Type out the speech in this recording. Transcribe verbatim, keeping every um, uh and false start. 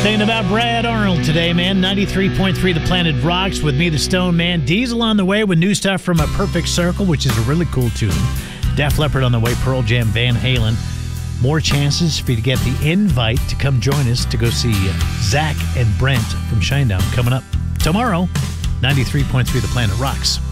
Thinking about Brad Arnold today, man. ninety-three point three The Planet rocks with me, the Stone Man. Diesel on the way with new stuff from A Perfect Circle, which is a really cool tune. Def Leppard on the way, Pearl Jam, Van Halen. More chances for you to get the invite to come join us to go see Zach and Brent from Shinedown coming up tomorrow. ninety-three point three The Planet rocks.